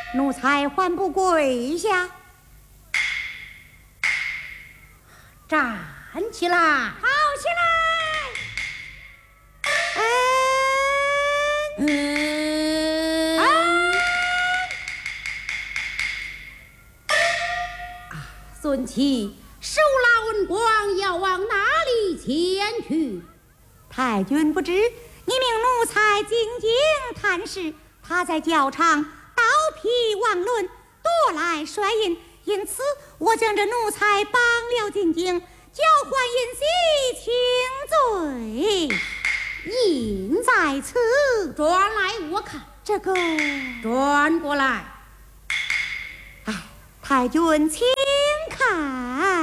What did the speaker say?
奴才还不跪下？ 站起来！ 好起来！ 孙琦，手拉文光要往哪里前去？ 太君不知，你命奴才进京探视，他在教场刀劈王伦，夺来帅印，因此我将这奴才绑了进京，交还尹喜请罪。印在此， 转来我看。 这个转过来。 太君请看。